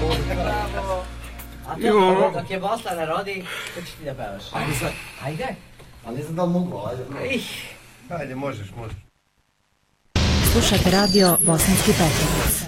A to dok je Bosla ne rodi, što ćeš ti da pevaš? Ajde sad. Ajde. Ali ne znam da li mogu, ajde. Ajde, možeš. Slušate radio Bosanski Petrovac.